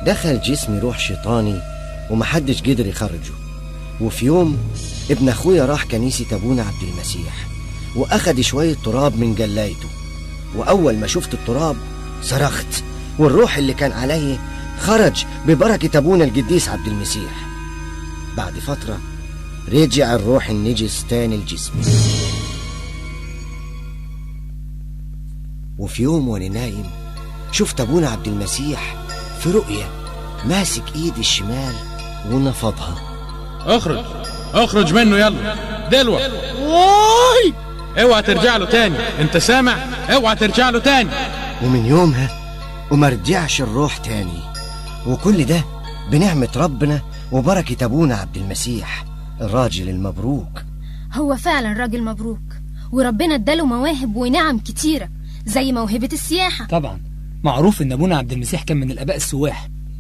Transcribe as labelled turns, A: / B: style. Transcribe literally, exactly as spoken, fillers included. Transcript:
A: دخل جسمي روح شيطاني ومحدش قدر يخرجه. وفي يوم ابن أخويا راح كنيسة أبونا عبد المسيح وأخد شوية تراب من جلايته، وأول ما شفت التراب صرخت، والروح اللي كان عليه خرج ببركة أبونا القديس عبد المسيح. بعد فترة رجع الروح النجس تاني لجسمي. وفي يوم وانا نايم شفت أبونا عبد المسيح في رؤية ماسك ايدي الشمال ونفضها.
B: اخرج اخرج منه يلا دلوقتي.
C: واي
B: اوعى ترجع له تاني، انت سامع؟ اوعى ترجع له تاني.
A: ومن يومها وما رجعش الروح تاني، وكل ده بنعمة ربنا وبركة أبونا عبد المسيح الراجل المبروك.
D: هو فعلا راجل مبروك، وربنا اداله مواهب ونعم كتيرة زي موهبة السياحة.
C: طبعا معروف ان ابونا عبد المسيح كان من الاباء السواح،